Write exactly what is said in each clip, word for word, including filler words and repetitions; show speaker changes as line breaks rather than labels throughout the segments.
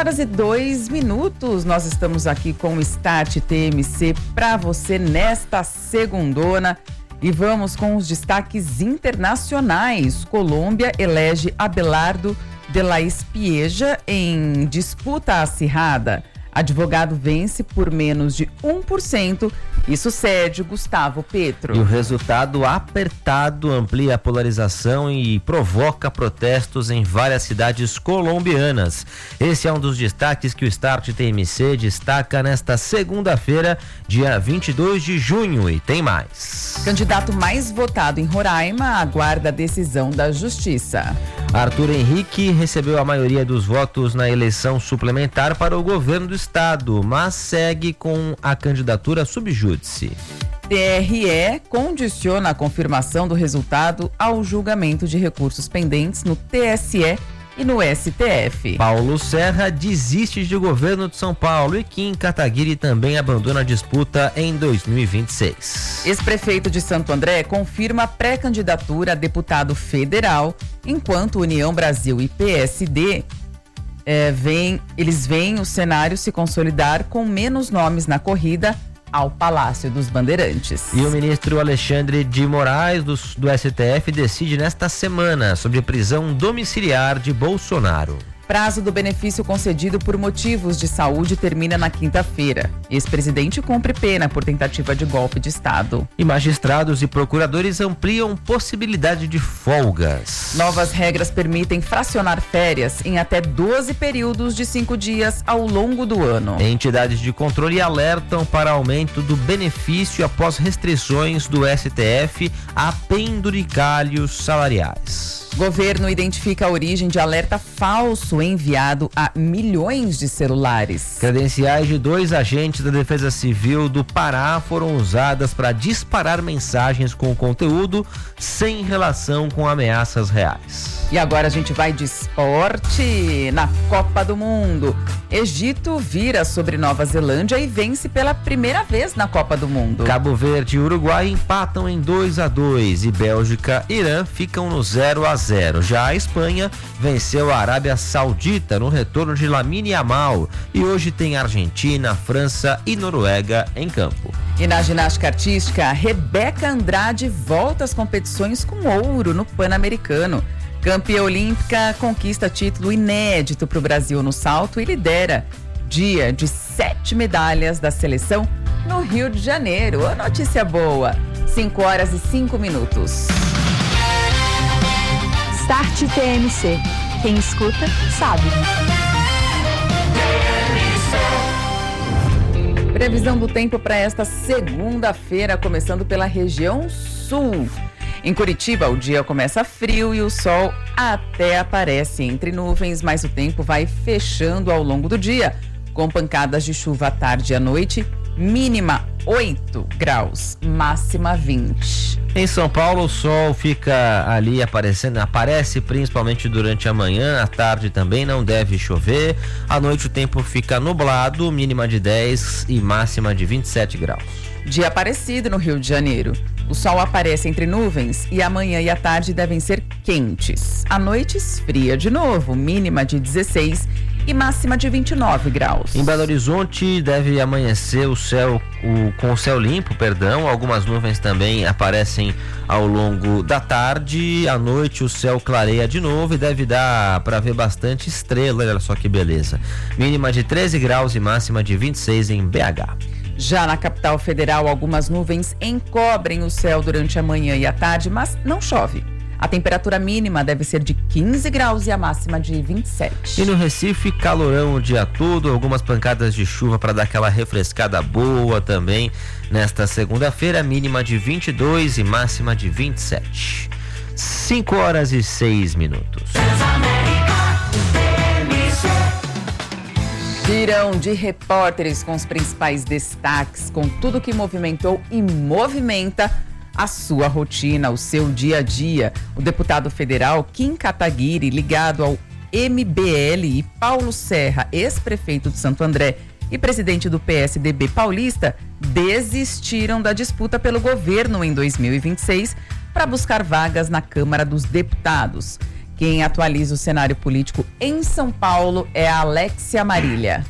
horas e dois minutos, nós estamos aqui com o Start T M C para você nesta segundona e vamos com os destaques internacionais. Colômbia elege Abelardo de la Espieja em disputa acirrada. Advogado vence por menos de um por cento e sucede Gustavo Petro.
E o resultado apertado amplia a polarização e provoca protestos em várias cidades colombianas. Esse é um dos destaques que o Start T M C destaca nesta segunda-feira, dia vinte e dois de junho, e tem mais.
Candidato mais votado em Roraima aguarda a decisão da Justiça.
Arthur Henrique recebeu a maioria dos votos na eleição suplementar para o governo do estado, mas segue com a candidatura subjúdice.
T R E condiciona a confirmação do resultado ao julgamento de recursos pendentes no T S E e no S T F.
Paulo Serra desiste de governo de São Paulo e Kim Kataguiri também abandona a disputa em dois mil e vinte e seis.
Ex-prefeito de Santo André confirma pré-candidatura a deputado federal, enquanto União Brasil e P S D é, vem, eles veem o cenário se consolidar com menos nomes na corrida ao Palácio dos Bandeirantes.
E o ministro Alexandre de Moraes do, do S T F decide nesta semana sobre prisão domiciliar de Bolsonaro.
Prazo do benefício concedido por motivos de saúde termina na quinta-feira. Ex-presidente cumpre pena por tentativa de golpe de Estado.
E magistrados e procuradores ampliam possibilidade de folgas.
Novas regras permitem fracionar férias em até doze períodos de cinco dias ao longo do ano.
Entidades de controle alertam para aumento do benefício após restrições do S T F a penduricalhos salariais.
Governo identifica a origem de alerta falso enviado a milhões de celulares.
Credenciais de dois agentes da Defesa Civil do Pará foram usadas para disparar mensagens com conteúdo sem relação com ameaças reais.
E agora a gente vai de esporte na Copa do Mundo. Egito vira sobre Nova Zelândia e vence pela primeira vez na Copa do Mundo.
Cabo Verde e Uruguai empatam em dois a dois e Bélgica e Irã ficam no zero a zero. Já a Espanha venceu a Arábia Saudita no retorno de Lamine Yamal e hoje tem Argentina, França e Noruega em campo.
E na ginástica artística, Rebeca Andrade volta às competições com ouro no Pan-Americano. Campeã olímpica conquista título inédito para o Brasil no salto e lidera dia de sete medalhas da seleção no Rio de Janeiro. A notícia boa, cinco horas e cinco minutos.
Start T M C. Quem escuta, sabe.
Previsão do tempo para esta segunda-feira, começando pela região sul. Em Curitiba, o dia começa frio e o sol até aparece entre nuvens, mas o tempo vai fechando ao longo do dia, com pancadas de chuva à tarde e à noite, mínima oito graus, máxima vinte.
Em São Paulo, o sol fica ali aparecendo, aparece principalmente durante a manhã, à tarde também não deve chover, à noite o tempo fica nublado, mínima de dez e máxima de vinte e sete graus.
Dia parecido no Rio de Janeiro. O sol aparece entre nuvens e a manhã e a tarde devem ser quentes. À noite esfria de novo, mínima de dezesseis e máxima de vinte e nove graus.
Em Belo Horizonte deve amanhecer o céu o, com o céu limpo, perdão. Algumas nuvens também aparecem ao longo da tarde. À noite o céu clareia de novo e deve dar para ver bastante estrela. Olha só que beleza. Mínima de treze graus e máxima de vinte e seis em B H.
Já na capital federal, algumas nuvens encobrem o céu durante a manhã e a tarde, mas não chove. A temperatura mínima deve ser de quinze graus e a máxima de vinte e sete.
E no Recife, calorão o dia todo, algumas pancadas de chuva para dar aquela refrescada boa também nesta segunda-feira, mínima de vinte e dois e máxima de vinte e sete. cinco horas e seis minutos.
Girão de repórteres com os principais destaques, com tudo que movimentou e movimenta a sua rotina, o seu dia a dia. O deputado federal Kim Kataguiri, ligado ao M B L, e Paulo Serra, ex-prefeito de Santo André e presidente do P S D B paulista, desistiram da disputa pelo governo em dois mil e vinte e seis para buscar vagas na Câmara dos Deputados. Quem atualiza o cenário político em São Paulo é a Alexia Marília.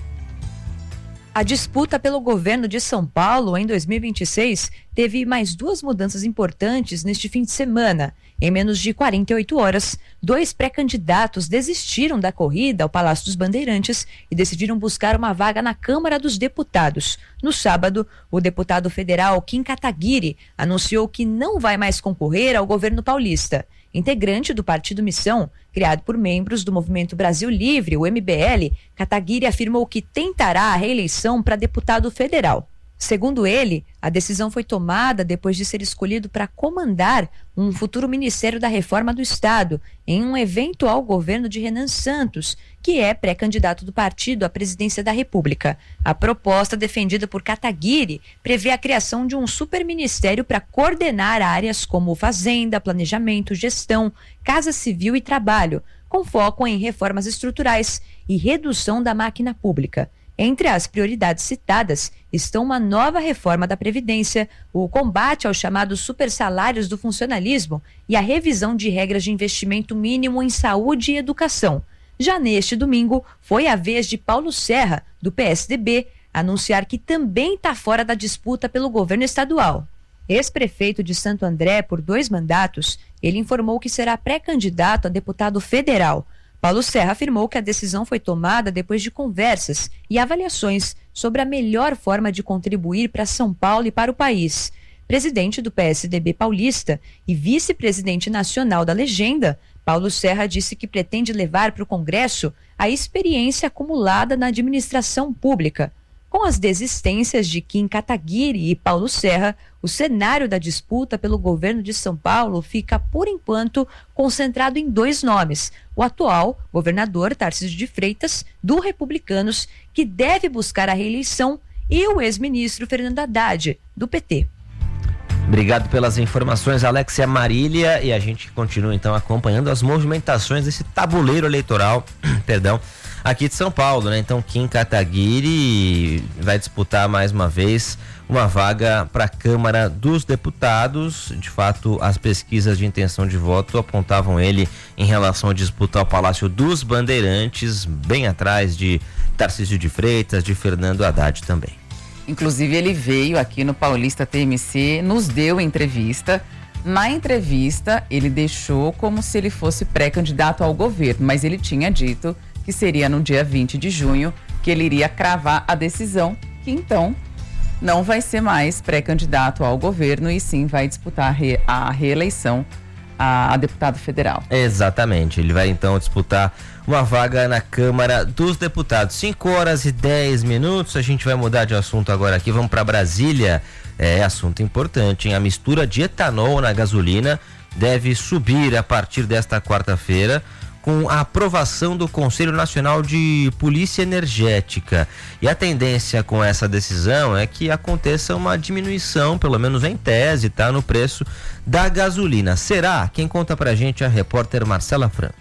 A disputa pelo governo de São Paulo em dois mil e vinte e seis teve mais duas mudanças importantes neste fim de semana. Em menos de quarenta e oito horas, dois pré-candidatos desistiram da corrida ao Palácio dos Bandeirantes e decidiram buscar uma vaga na Câmara dos Deputados. No sábado, o deputado federal Kim Kataguiri anunciou que não vai mais concorrer ao governo paulista. Integrante do Partido Missão, criado por membros do Movimento Brasil Livre, o M B L, Kataguiri afirmou que tentará a reeleição para deputado federal. Segundo ele, a decisão foi tomada depois de ser escolhido para comandar um futuro Ministério da Reforma do Estado, em um eventual governo de Renan Santos, que é pré-candidato do partido à presidência da República. A proposta defendida por Kataguiri prevê a criação de um superministério para coordenar áreas como fazenda, planejamento, gestão, casa civil e trabalho, com foco em reformas estruturais e redução da máquina pública. Entre as prioridades citadas estão uma nova reforma da Previdência, o combate aos chamados supersalários do funcionalismo e a revisão de regras de investimento mínimo em saúde e educação. Já neste domingo, foi a vez de Paulo Serra, do P S D B, anunciar que também está fora da disputa pelo governo estadual. Ex-prefeito de Santo André por dois mandatos, ele informou que será pré-candidato a deputado federal. Paulo Serra afirmou que a decisão foi tomada depois de conversas e avaliações sobre a melhor forma de contribuir para São Paulo e para o país. Presidente do P S D B paulista e vice-presidente nacional da Legenda, Paulo Serra disse que pretende levar para o Congresso a experiência acumulada na administração pública. Com as desistências de Kim Kataguiri e Paulo Serra, o cenário da disputa pelo governo de São Paulo fica, por enquanto, concentrado em dois nomes. O atual governador Tarcísio de Freitas, do Republicanos, que deve buscar a reeleição, e o ex-ministro Fernando Haddad, do P T.
Obrigado pelas informações, Alexia Marília, e a gente continua então acompanhando as movimentações desse tabuleiro eleitoral, perdão, aqui de São Paulo, né? Então Kim Kataguiri vai disputar mais uma vez uma vaga para a Câmara dos Deputados. De fato, as pesquisas de intenção de voto apontavam ele em relação a disputar o Palácio dos Bandeirantes, bem atrás de Tarcísio de Freitas, de Fernando Haddad também.
Inclusive, ele veio aqui no Paulista T M C, nos deu entrevista. Na entrevista, ele deixou como se ele fosse pré-candidato ao governo, mas ele tinha dito que seria no dia vinte de junho que ele iria cravar a decisão, que então não vai ser mais pré-candidato ao governo e sim vai disputar a, re, a reeleição a, a deputado federal.
Exatamente, ele vai então disputar uma vaga na Câmara dos Deputados. cinco horas e dez minutos, a gente vai mudar de assunto agora aqui, vamos para Brasília. É assunto importante, hein? A mistura de etanol na gasolina deve subir a partir desta quarta-feira, com a aprovação do Conselho Nacional de Polícia Energética. E a tendência com essa decisão é que aconteça uma diminuição, pelo menos em tese, tá, no preço da gasolina. Será? Quem conta pra gente é a repórter Marcela Franco.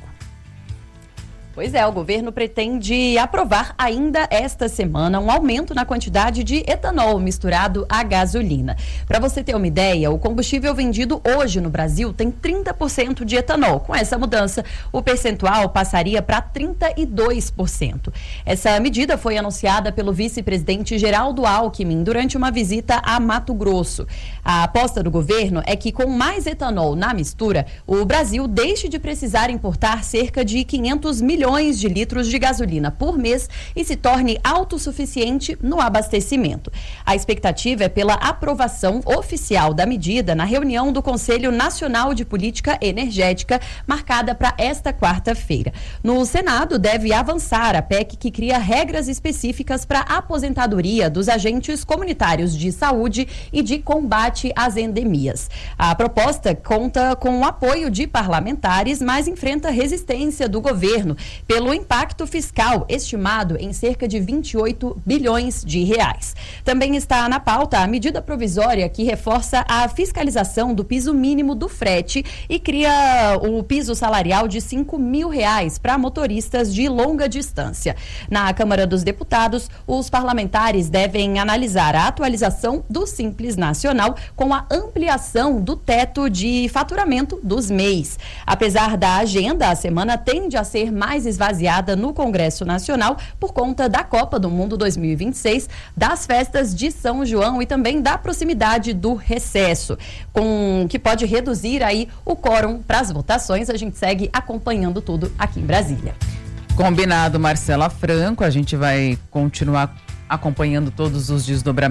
Pois é, o governo pretende aprovar ainda esta semana um aumento na quantidade de etanol misturado à gasolina. Para você ter uma ideia, o combustível vendido hoje no Brasil tem trinta por cento de etanol. Com essa mudança, o percentual passaria para trinta e dois por cento. Essa medida foi anunciada pelo vice-presidente Geraldo Alckmin durante uma visita a Mato Grosso. A aposta do governo é que com mais etanol na mistura, o Brasil deixe de precisar importar cerca de quinhentos milhões de litros de gasolina por mês e se torne autossuficiente no abastecimento. A expectativa é pela aprovação oficial da medida na reunião do Conselho Nacional de Política Energética, marcada para esta quarta-feira. No Senado, deve avançar a P E C que cria regras específicas para a aposentadoria dos agentes comunitários de saúde e de combate às endemias. A proposta conta com o apoio de parlamentares, mas enfrenta resistência do governo, pelo impacto fiscal estimado em cerca de vinte e oito bilhões de reais. Também está na pauta a medida provisória que reforça a fiscalização do piso mínimo do frete e cria o piso salarial de cinco mil reais para motoristas de longa distância. Na Câmara dos Deputados, os parlamentares devem analisar a atualização do Simples Nacional com a ampliação do teto de faturamento dos M E Is. Apesar da agenda, a semana tende a ser mais esvaziada no Congresso Nacional por conta da Copa do Mundo dois mil e vinte e seis, das festas de São João e também da proximidade do recesso, com que pode reduzir aí o quórum para as votações. A gente segue acompanhando tudo aqui em Brasília.
Combinado, Marcela Franco. A gente vai continuar acompanhando todos os desdobramentos